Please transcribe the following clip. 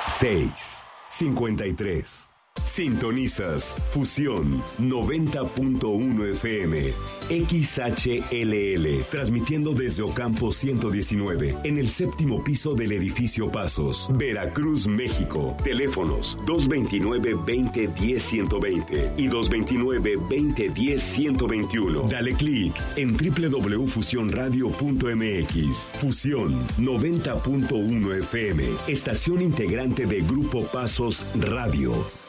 653. Sintonizas Fusión 90.1 FM, XHLL, transmitiendo desde Ocampo 119, en el séptimo piso del edificio Pasos, Veracruz, México. Teléfonos 229-2010-120 y 229-2010-121. Dale clic en www.fusionradio.mx. Fusión 90.1 FM, estación integrante de Grupo Pasos Radio.